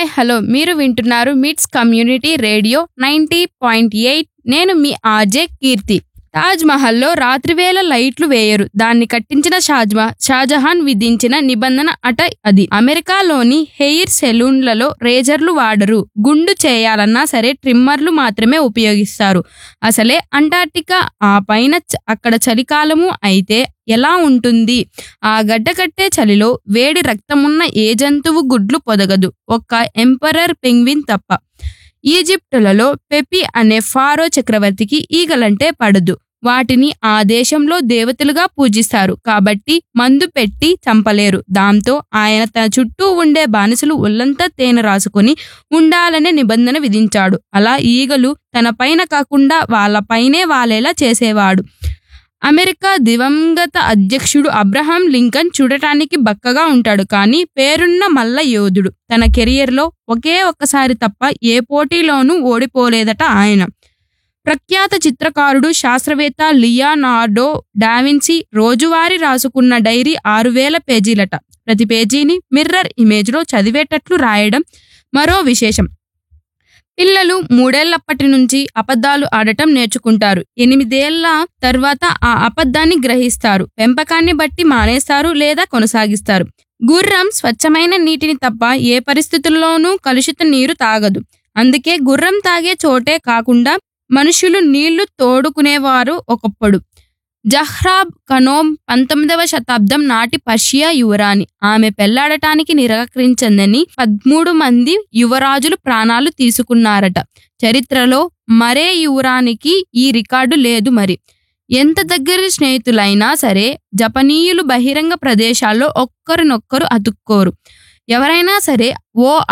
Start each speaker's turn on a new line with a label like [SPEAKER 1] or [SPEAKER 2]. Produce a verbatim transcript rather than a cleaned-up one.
[SPEAKER 1] Hi hello మీరు వింటున్నారు మిట్స్ community radio ninety point eight. నేను మీ ఆర్జే కీర్తి. తాజ్ మహల్లో రాత్రివేళ లైట్లు వేయరు. దాన్ని కట్టించిన షాజ్మా షాజహాన్ విధించిన నిబంధన అట అది. అమెరికాలోని హెయిర్ సెలూన్లలో రేజర్లు వాడరు. గుండు చేయాలన్నా సరే ట్రిమ్మర్లు మాత్రమే ఉపయోగిస్తారు. అసలే అంటార్టికా, ఆ పైన అక్కడ చలికాలము అయితే ఎలా ఉంటుంది? ఆ గడ్డకట్టే చలిలో వేడి రక్తమున్న ఏ జంతువు గుడ్లు పొదగదు, ఒక్క ఎంపరర్ పెంగ్విన్ తప్ప. ఈజిప్టులలో పెపి అనే ఫారో చక్రవర్తికి ఈగలంటే పడదు. వాటిని ఆ దేశంలో దేవతలుగా పూజిస్తారు కాబట్టి మందు పెట్టి చంపలేరు. దాంతో ఆయన తన చుట్టూ ఉండే బానిసలు ఒళ్ళంతా తేనె రాసుకొని ఉండాలనే నిబంధన విధించాడు. అలా ఈగలు తన పైన కాకుండా వాళ్ళ పైనే వాలేలా చేసేవాడు. అమెరికా దివంగత అధ్యక్షుడు అబ్రహాం లింకన్ చూడటానికి బక్కగా ఉంటాడు, కానీ పేరున్న మల్ల యోధుడు. తన కెరియర్లో ఒకే ఒక్కసారి తప్ప ఏ పోటీలోనూ ఓడిపోలేదట ఆయన. ప్రఖ్యాత చిత్రకారుడు, శాస్త్రవేత్త లియోనార్డో డావిన్సీ రోజువారీ రాసుకున్న డైరీ ఆరు వేల పేజీలట. ప్రతి పేజీని మిర్రర్ ఇమేజ్లో చదివేటట్లు రాయడం మరో విశేషం. పిల్లలు మూడేళ్లప్పటి నుంచి అబద్ధాలు ఆడటం నేర్చుకుంటారు. ఎనిమిదేళ్ల తర్వాత ఆ అబద్ధాన్ని గ్రహిస్తారు. పెంపకాన్ని బట్టి మానేస్తారు లేదా కొనసాగిస్తారు. గుర్రం స్వచ్ఛమైన నీటిని తప్ప ఏ పరిస్థితుల్లోనూ కలుషిత నీరు తాగదు. అందుకే గుర్రం తాగే చోటే కాకుండా మనుషులు నీళ్లు తోడుకునేవారు ఒకప్పుడు. జహ్రాబ్ ఖనోమ్ పంతొమ్మిదవ శతాబ్దం నాటి పర్షియా యువరాణి. ఆమె పెళ్లాడటానికి నిరాకరించిందని పదమూడు మంది యువరాజులు ప్రాణాలు తీసుకున్నారట. చరిత్రలో మరే యువరానికి ఈ రికార్డు లేదు. మరి ఎంత దగ్గర స్నేహితులైనా సరే జపనీయులు బహిరంగ ప్రదేశాల్లో ఒక్కరినొక్కరు అతుక్కోరు. ఎవరైనా సరే ఓ